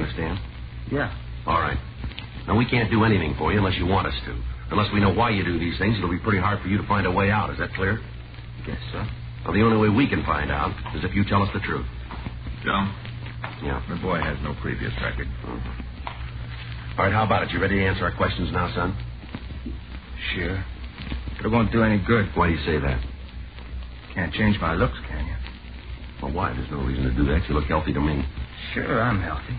understand? Yeah. All right. Now, we can't do anything for you unless you want us to. Unless we know why you do these things, it'll be pretty hard for you to find a way out. Is that clear? Guess so. Well, the only way we can find out is if you tell us the truth. Joe? Yeah. The boy has no previous record. All right, how about it? You ready to answer our questions now, son? Sure. But it won't do any good. Why do you say that? Can't change my looks, can you? Well, why? There's no reason to do that. You look healthy to me. Sure, I'm healthy.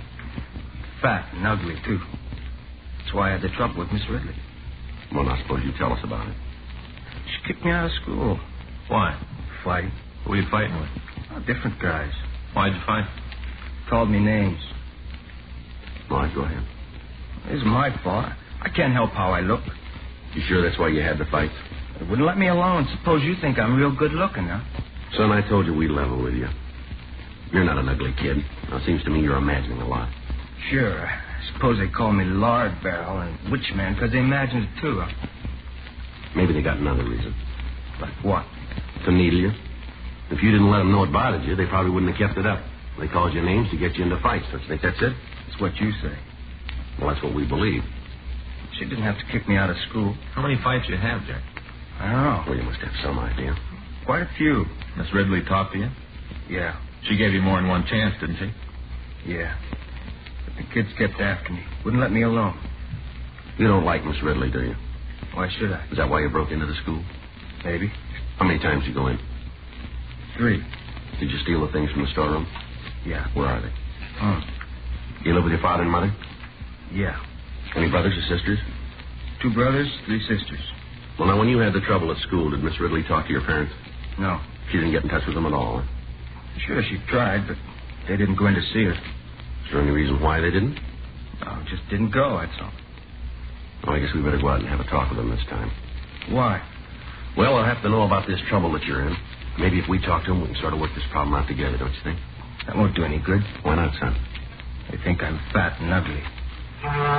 Fat and ugly, too. That's why I had the trouble with Miss Ridley. Well, now suppose you tell us about it. She kicked me out of school. Why? Fighting. Who were you fighting with? Oh, different guys. Why'd you fight? Called me names. All right, go ahead. It isn't my fault. I can't help how I look. You sure that's why you had the fight? They wouldn't let me alone. Suppose you think I'm real good looking, huh? Son, I told you we'd level with you. You're not an ugly kid. Now, it seems to me you're imagining a lot. Sure. I suppose they call me Lard Barrel and Witch Man because they imagine it, too, huh? Maybe they got another reason. Like what? To needle you. If you didn't let them know it bothered you, they probably wouldn't have kept it up. They called you names to get you into fights. Don't you think that's it? That's what you say. Well, that's what we believe. She didn't have to kick me out of school. How many fights you have, Jack? I don't know. Well, you must have some idea. Quite a few. Miss Ridley talked to you? Yeah. She gave you more than one chance, didn't she? Yeah. But the kids kept after me. Wouldn't let me alone. You don't like Miss Ridley, do you? Why should I? Is that why you broke into the school? Maybe. How many times did you go in? 3. Did you steal the things from the storeroom? Yeah. Where are they? Hmm. You live with your father and mother? Yeah. Any brothers or sisters? 2 brothers, 3 sisters. Well, now, when you had the trouble at school, did Miss Ridley talk to your parents? No. She didn't get in touch with them at all, huh? Sure, she tried, but they didn't go in to see her. Is there any reason why they didn't? No, just didn't go, that's all. Well, I guess we better go out and have a talk with them this time. Why? Well, they'll have to know about this trouble that you're in. Maybe if we talk to them, we can sort of work this problem out together, don't you think? That won't do any good. Why not, son? They think I'm fat and ugly.